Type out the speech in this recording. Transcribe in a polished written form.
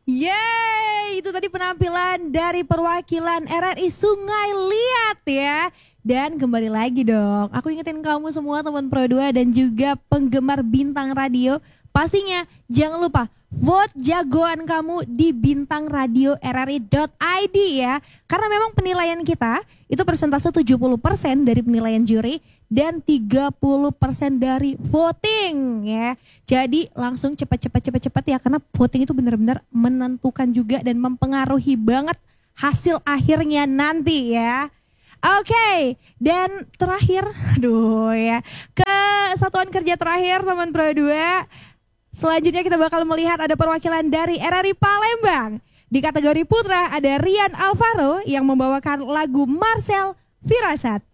Yeay, itu tadi penampilan dari perwakilan RRI Sungai Liat ya. Dan kembali lagi dong, aku ingetin kamu semua teman Pro 2 dan juga penggemar Bintang Radio. Pastinya jangan lupa vote jagoan kamu di Bintang Radio RRI.id ya. Karena memang penilaian kita itu persentase 70% dari penilaian juri dan 30% dari voting ya. Jadi langsung cepat ya, karena voting itu benar-benar menentukan juga dan mempengaruhi banget hasil akhirnya nanti ya. Oke, dan terakhir, aduh ya, ke satuan kerja terakhir teman Pro 2. Selanjutnya kita bakal melihat ada perwakilan dari RRI Palembang. Di kategori putra ada Rian Alvaro yang membawakan lagu Marcel Firasat.